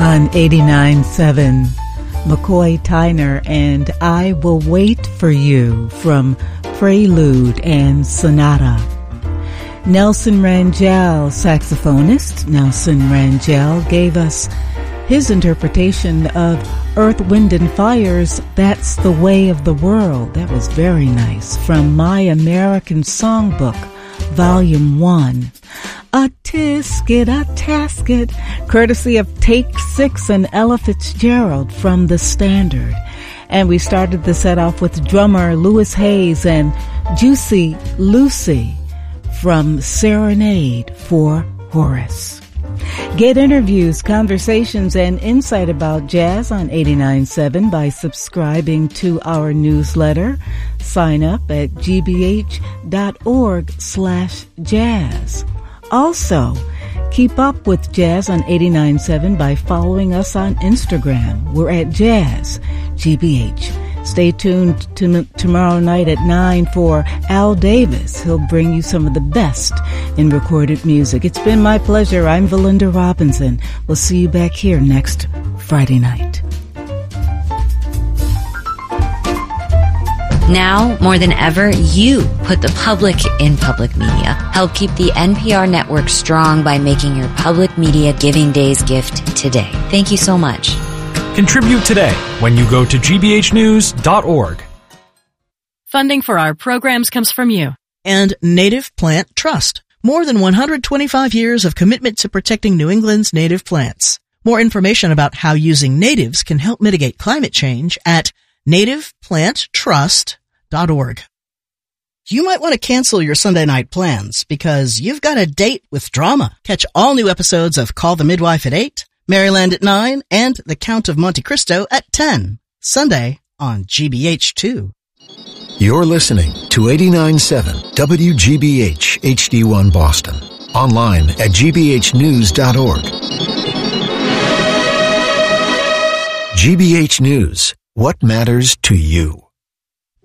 on 89.7. McCoy Tyner and I Will Wait for You from Prelude and Sonata. Nelson Rangel, saxophonist Nelson Rangel, gave us his interpretation of Earth, Wind and Fire's That's the Way of the World. That was very nice. From My American Songbook, Volume 1. A Tisket, a Tasket, courtesy of Take 6 and Ella Fitzgerald from The Standard. And we started the set off with drummer Louis Hayes and Juicy Lucy from Serenade for Horace. Get interviews, conversations, and insight about jazz on 89.7 by subscribing to our newsletter. Sign up at gbh.org/jazz. Also, keep up with Jazz on 89.7 by following us on Instagram. We're at Jazz GBH. Stay tuned tomorrow night at 9 for Al Davis. He'll bring you some of the best in recorded music. It's been my pleasure. I'm Valinda Robinson. We'll see you back here next Friday night. Now, more than ever, you put the public in public media. Help keep the NPR network strong by making your Public Media Giving Days gift today. Thank you so much. Contribute today when you go to gbhnews.org. Funding for our programs comes from you. And Native Plant Trust. More than 125 years of commitment to protecting New England's native plants. More information about how using natives can help mitigate climate change at nativeplanttrust.org. You might want to cancel your Sunday night plans because you've got a date with drama. Catch all new episodes of Call the Midwife at 8, Maryland at 9, and The Count of Monte Cristo at 10. Sunday on GBH2. You're listening to 89.7 WGBH HD1 Boston. Online at gbhnews.org. GBH News. What matters to you?